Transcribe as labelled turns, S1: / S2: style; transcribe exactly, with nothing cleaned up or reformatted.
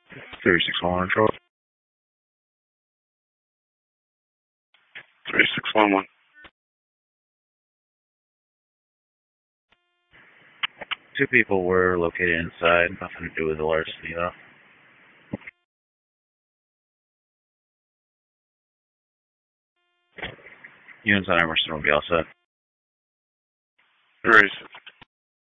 S1: thirty-six one one, Charles. thirty-six one one. Two people were located inside, nothing to do with the larceny, though. Units on Emerson will be all set. Raise.